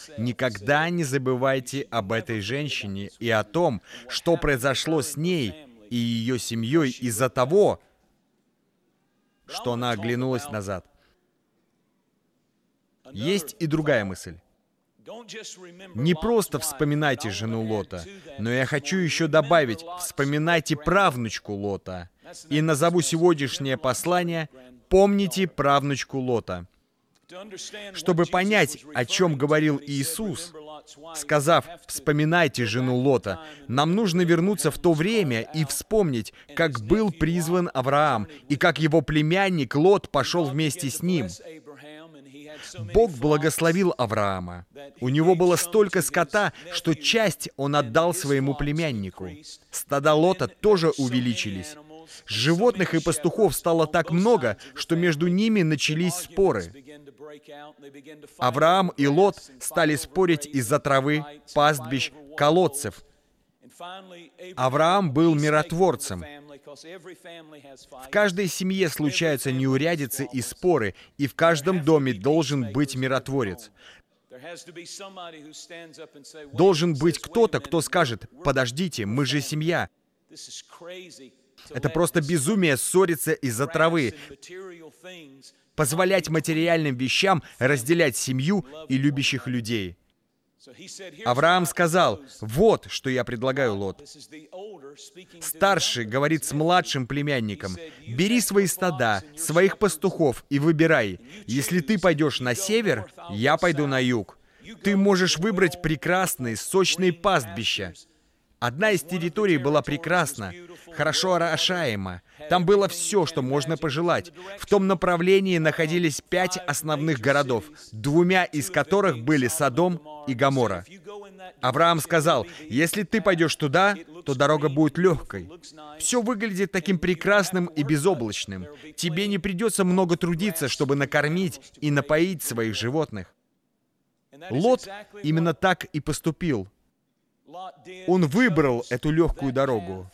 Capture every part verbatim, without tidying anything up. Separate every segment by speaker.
Speaker 1: никогда не забывайте об этой женщине и о том, что произошло с ней и ее семьей из-за того, что она оглянулась назад. Есть и другая мысль. Не просто вспоминайте жену Лота, но я хочу еще добавить, вспоминайте правнучку Лота. И назову сегодняшнее послание «Помните правнучку Лота». Чтобы понять, о чем говорил Иисус, сказав «вспоминайте жену Лота», нам нужно вернуться в то время и вспомнить, как был призван Авраам, и как его племянник Лот пошел вместе с ним. Бог благословил Авраама. У него было столько скота, что часть он отдал своему племяннику. Стада Лота тоже увеличились. Животных и пастухов стало так много, что между ними начались споры. Авраам и Лот стали спорить из-за травы, пастбищ, колодцев. Авраам был миротворцем. В каждой семье случаются неурядицы и споры, и в каждом доме должен быть миротворец. Должен быть кто-то, кто скажет: «Подождите, мы же семья». Это просто безумие ссориться из-за травы, позволять материальным вещам разделять семью и любящих людей. Авраам сказал: «Вот, что я предлагаю, Лот». Старший говорит с младшим племянником: «Бери свои стада, своих пастухов и выбирай. Если ты пойдешь на север, я пойду на юг. Ты можешь выбрать прекрасные, сочные пастбища». Одна из территорий была прекрасна, хорошо орошаема. Там было все, что можно пожелать. В том направлении находились пять основных городов, двумя из которых были Содом и Гоморра. Авраам сказал: «Если ты пойдешь туда, то дорога будет легкой. Все выглядит таким прекрасным и безоблачным. Тебе не придется много трудиться, чтобы накормить и напоить своих животных». Лот именно так и поступил. Он выбрал эту легкую дорогу.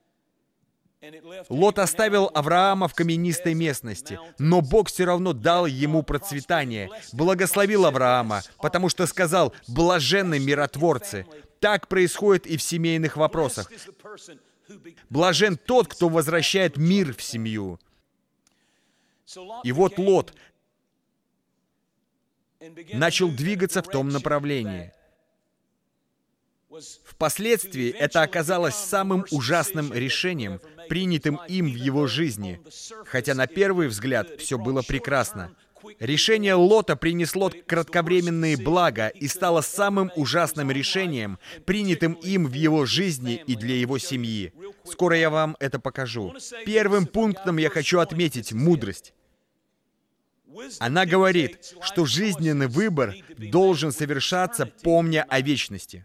Speaker 1: Лот оставил Авраама в каменистой местности, но Бог все равно дал ему процветание, благословил Авраама, потому что сказал: «Блаженны миротворцы». Так происходит и в семейных вопросах. Блажен тот, кто возвращает мир в семью. И вот Лот начал двигаться в том направлении. Впоследствии это оказалось самым ужасным решением, принятым им в его жизни, хотя на первый взгляд все было прекрасно. Решение Лота принесло кратковременные блага и стало самым ужасным решением, принятым им в его жизни и для его семьи. Скоро я вам это покажу. Первым пунктом я хочу отметить мудрость. Она говорит, что жизненный выбор должен совершаться, помня о вечности.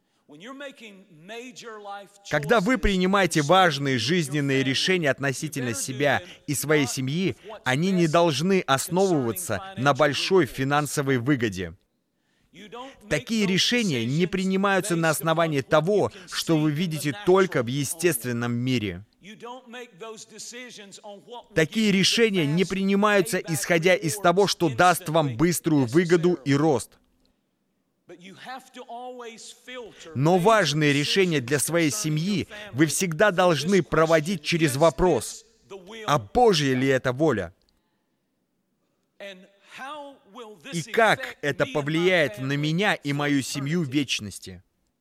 Speaker 1: Когда вы принимаете важные жизненные решения относительно себя и своей семьи, они не должны основываться на большой финансовой выгоде. Такие решения не принимаются на основании того, что вы видите только в естественном мире. Такие решения не принимаются, исходя из того, что даст вам быструю выгоду и рост. Но важные решения для своей семьи вы всегда должны проводить через вопрос: а Божья ли это воля? И как это повлияет на меня и мою семью в вечности?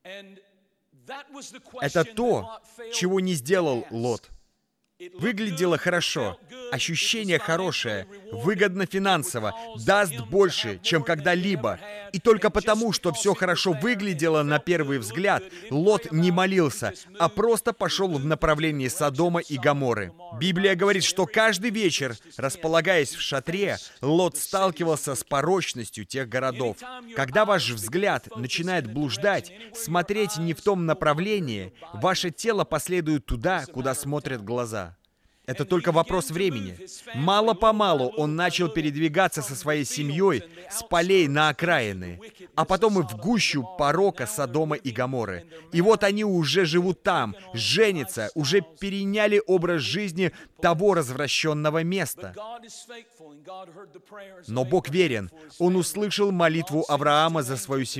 Speaker 1: Это то, чего не сделал Лот. Выглядело хорошо, ощущение хорошее, выгодно финансово, даст больше, чем когда-либо. И только потому, что все хорошо выглядело на первый взгляд, Лот не молился, а просто пошел в направлении Содома и Гоморры. Библия говорит, что каждый вечер, располагаясь в шатре, Лот сталкивался с порочностью тех городов. Когда ваш взгляд начинает блуждать, смотреть не в том направлении, ваше тело последует туда, куда смотрят глаза. Это только вопрос времени. Мало-помалу он начал передвигаться со своей семьей с полей на окраины, а потом и в гущу порока Содома и Гоморры. И вот они уже живут там, женятся, уже переняли образ жизни того развращенного места. Но Бог верен. Он услышал молитву Авраама за свою семью.